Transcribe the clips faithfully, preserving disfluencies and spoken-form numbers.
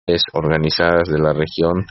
organizadas de la región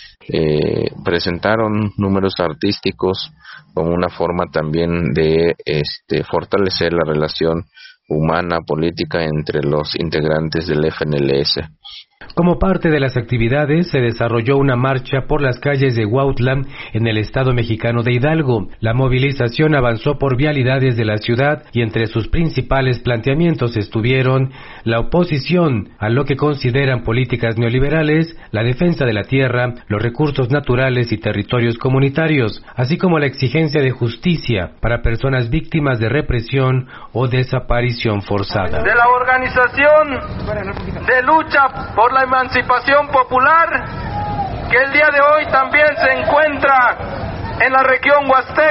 eh, presentaron números artísticos como una forma también de este, fortalecer la relación humana, política entre los integrantes del F N L S. Como parte de las actividades, se desarrolló una marcha por las calles de Huautla, en el estado mexicano de Hidalgo. La movilización avanzó por vialidades de la ciudad y entre sus principales planteamientos estuvieron la oposición a lo que consideran políticas neoliberales, la defensa de la tierra, los recursos naturales y territorios comunitarios, así como la exigencia de justicia para personas víctimas de represión o desaparición forzada. De la organización de lucha por la emancipación popular, que el día de hoy también se encuentra en la región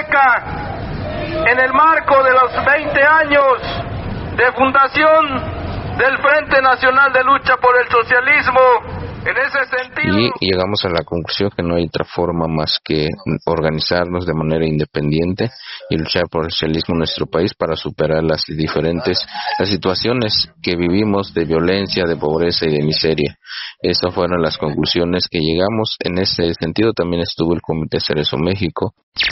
huasteca, en el marco de los veinte años de fundación del Frente Nacional de Lucha por el Socialismo. En ese sentido, y llegamos a la conclusión que no hay otra forma más que organizarnos de manera independiente y luchar por el socialismo en nuestro país para superar las diferentes las situaciones que vivimos de violencia, de pobreza y de miseria. Esas fueron las conclusiones que llegamos. En ese sentido también estuvo el Comité Cerezo México.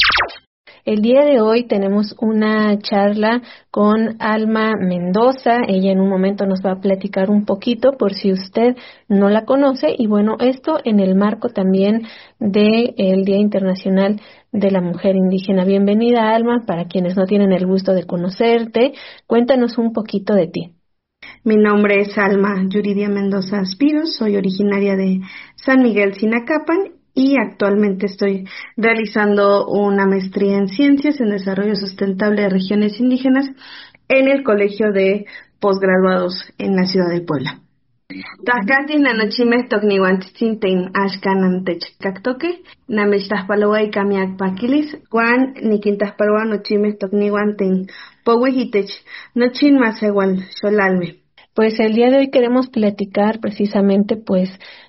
El día de hoy tenemos una charla con Alma Mendoza. Ella en un momento nos va a platicar un poquito por si usted no la conoce. Y bueno, esto en el marco también del Día Internacional de la Mujer Indígena. Bienvenida, Alma. Para quienes no tienen el gusto de conocerte, cuéntanos un poquito de ti. Mi nombre es Alma Yuridia Mendoza Aspiros. Soy originaria de San Miguel Sinacapan y actualmente estoy realizando una maestría en Ciencias en Desarrollo Sustentable de Regiones Indígenas en el Colegio de Postgraduados en la ciudad de Puebla. Tajkati nanochime tokniwantzintzein ashkanantech kaktoke namechtajpalowai kamiak pakilis Juan nikintajpaloa nochime tokniwanten powehitech nochin masewal xolalme. Pues el día de hoy queremos platicar precisamente pues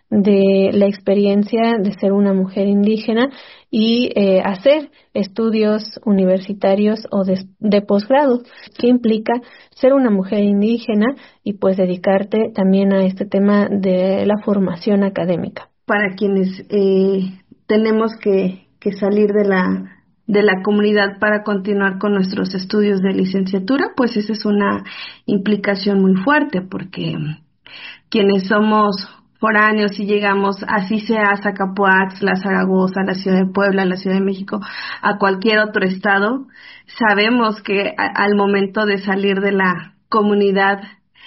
de la experiencia de ser una mujer indígena y eh, hacer estudios universitarios o de, de posgrado. ¿Qué implica ser una mujer indígena y pues dedicarte también a este tema de la formación académica? Para quienes eh, tenemos que, que salir de la de la comunidad para continuar con nuestros estudios de licenciatura, pues esa es una implicación muy fuerte, porque quienes somos foráneos y llegamos, así sea a Zacapoaxtla, Zaragoza, a la ciudad de Puebla, a la Ciudad de México, a cualquier otro estado, sabemos que a, al momento de salir de la comunidad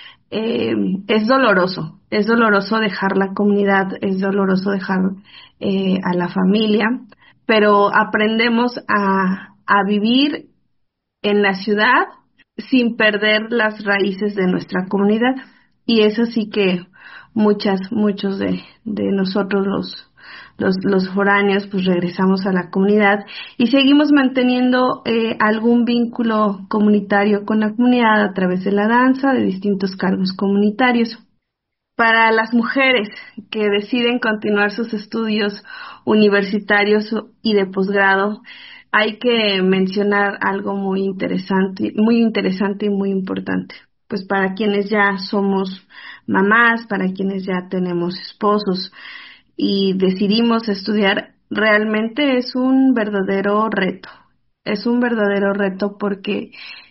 eh, es doloroso, es doloroso dejar la comunidad, es doloroso dejar eh, a la familia, pero aprendemos a, a vivir en la ciudad sin perder las raíces de nuestra comunidad. Y eso sí que muchas, muchos de, de nosotros los, los, los foráneos pues regresamos a la comunidad y seguimos manteniendo eh, algún vínculo comunitario con la comunidad a través de la danza, de distintos cargos comunitarios. Para las mujeres que deciden continuar sus estudios universitarios y de posgrado, hay que mencionar algo muy interesante, muy interesante y muy importante. Pues para quienes ya somos mamás, para quienes ya tenemos esposos y decidimos estudiar, realmente es un verdadero reto. Es un verdadero reto porque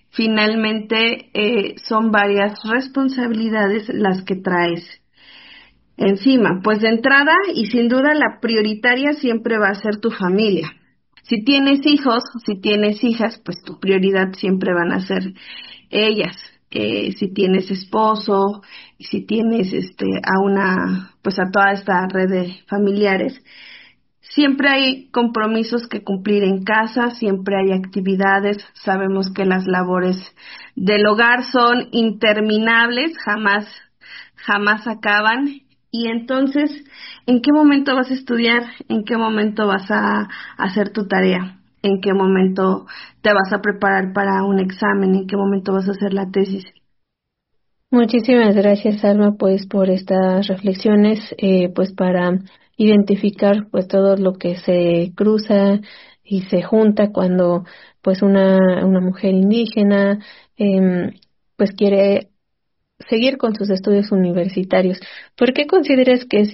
finalmente eh, son varias responsabilidades las que traes encima. Pues de entrada y sin duda la prioritaria siempre va a ser tu familia. Si tienes hijos, si tienes hijas, pues tu prioridad siempre van a ser ellas. Eh, si tienes esposo, si tienes este a una, pues a toda esta red de familiares, siempre hay compromisos que cumplir en casa, siempre hay actividades. Sabemos que las labores del hogar son interminables, jamás, jamás acaban. Y entonces, ¿en qué momento vas a estudiar? ¿En qué momento vas a hacer tu tarea? ¿En qué momento te vas a preparar para un examen? ¿En qué momento vas a hacer la tesis? Muchísimas gracias, Alma, pues por estas reflexiones, eh, pues para identificar pues todo lo que se cruza y se junta cuando pues una una mujer indígena eh, pues quiere seguir con sus estudios universitarios. ¿Por qué consideras que es